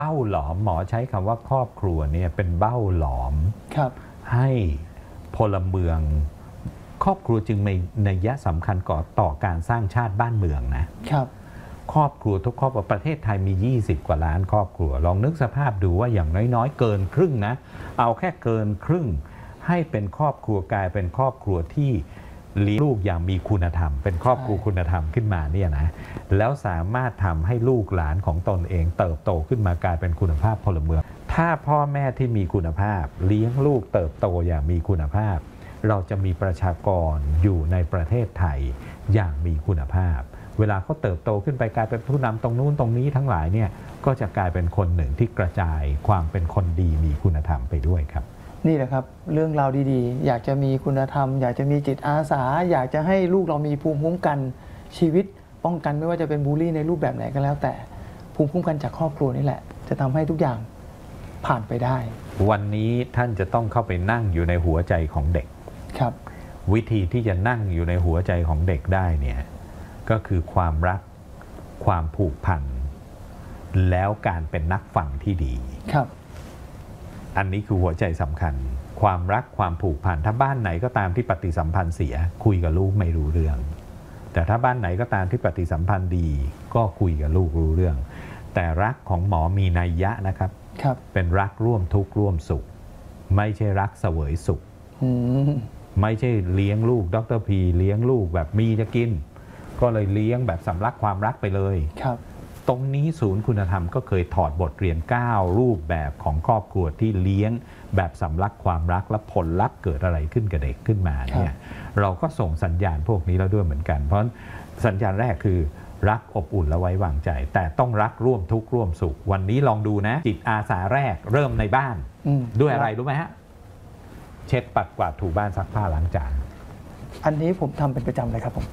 เบ้าหลอมหมอใช้คำว่าครอบครัวเนี่ยเป็นเบ้าหลอมครับให้พลเมืองครอบครัวจึงมีนัยสำคัญต่อการสร้างชาติบ้านเมืองนะครับครอบครัวทุกครอบครัวประเทศไทยมี20 กว่าล้านครอบครัวลองนึกสภาพดูว่าอย่างน้อยๆเกินครึ่งนะเอาแค่เกินครึ่งให้เป็นครอบครัวกลายเป็นครอบครัวที่เลี้ยงลูกอย่างมีคุณธรรมเป็นครอบครัวคุณธรรมขึ้นมาเนี่ยนะแล้วสามารถทำให้ลูกหลานของตนเองเติบโตขึ้นมากลายเป็นคุณภาพพลเมืองถ้าพ่อแม่ที่มีคุณภาพเลี้ยงลูกเติบโตอย่างมีคุณภาพเราจะมีประชากรอยู่ในประเทศไทยอย่างมีคุณภาพเวลาเขาเติบโตขึ้นไปกลายเป็นผู้นำตรงนู้นตรงนี้ทั้งหลายเนี่ยก็จะกลายเป็นคนหนึ่งที่กระจายความเป็นคนดีมีคุณธรรมไปด้วยครับนี่แหละครับเรื่องราวดีๆอยากจะมีคุณธรรมอยากจะมีจิตอาสาอยากจะให้ลูกเรามีภูมิคุ้มกันชีวิตป้องกันไม่ว่าจะเป็นบูลลี่ในรูปแบบไหนก็แล้วแต่ภูมิคุ้มกันจากครอบครัวนี่แหละจะทำให้ทุกอย่างผ่านไปได้วันนี้ท่านจะต้องเข้าไปนั่งอยู่ในหัวใจของเด็กครับวิธีที่จะนั่งอยู่ในหัวใจของเด็กได้เนี่ยก็คือความรักความผูกพันแล้วการเป็นนักฟังที่ดีครับอันนี้คือหัวใจสำคัญความรักความผูกพันถ้าบ้านไหนก็ตามที่ปฏิสัมพันธ์เสียคุยกับลูกไม่รู้เรื่องแต่ถ้าบ้านไหนก็ตามที่ปฏิสัมพันธ์ดีก็คุยกับลูกรู้เรื่องแต่รักของหมอมีนัยยะนะครับเป็นรักร่วมทุกข์ร่วมสุขไม่ใช่รักเสวยสุขไม่ใช่เลี้ยงลูกดร.พีเลี้ยงลูกแบบมีจะกินก็เลยเลี้ยงแบบสำลักความรักไปเลยตรงนี้ศูนย์คุณธรรมก็เคยถอดบทเรียน9รูปแบบของครอบครัวที่เลี้ยงแบบสำลักความรักและผลลัพธ์เกิดอะไรขึ้นกับเด็กขึ้นมาเนี่ยเราก็ส่งสัญญาณพวกนี้แล้วด้วยเหมือนกันเพราะสัญญาณแรกคือรักอบอุ่นและไว้วางใจแต่ต้องรักร่วมทุกข์ร่วมสุขวันนี้ลองดูนะจิตอาสาแรกเริ่มในบ้านด้วยอะไรรู้ไหมฮะเช็ดปัดกวาดถูบ้านซักผ้าล้างจานอันนี้ผมทำเป็นประจำเลยครับผม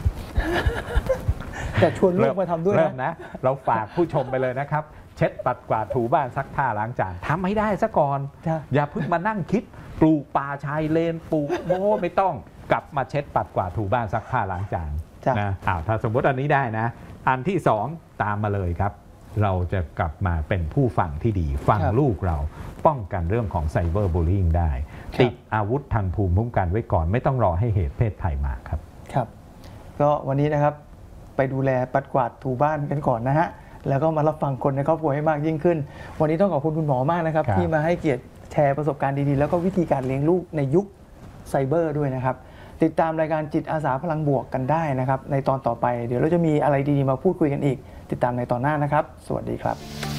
แต่ชวนลูกมาทำด้วยนะเราฝากผู้ชมไปเลยนะครับเช็ดปัดกวาดถูบ้านซักผ้าล้างจานทำให้ได้ซะก่อนอย่าเพิ่งมานั่งคิดปลูกป่าชายเลนปลูกโม้ไม่ต้องกลับมาเช็ดปัดกวาดถูบ้านซักผ้าล้างจานนะถ้าสมมติอันนี้ได้นะอันที่2ตามมาเลยครับเราจะกลับมาเป็นผู้ฟังที่ดีฟังลูกเราป้องกันเรื่องของไซเบอร์บูลลี่ได้ติดอาวุธทางภูมิคุ้มกันไว้ก่อนไม่ต้องรอให้เหตุเพศภัยมาครับครับก็วันนี้นะครับไปดูแลปัดกวาดถูบ้านกันก่อนนะฮะแล้วก็มารับฟังคนในครอบครัวให้มากยิ่งขึ้นวันนี้ต้องขอบคุณคุณหมอมากนะครับที่มาให้เกียรติแชร์ประสบการณ์ดีๆแล้วก็วิธีการเลี้ยงลูกในยุคไซเบอร์ด้วยนะครับติดตามรายการจิตอาสาพลังบวกกันได้นะครับในตอนต่อไปเดี๋ยวเราจะมีอะไรดีๆมาพูดคุยกันอีกติดตามในตอนหน้านะครับสวัสดีครับ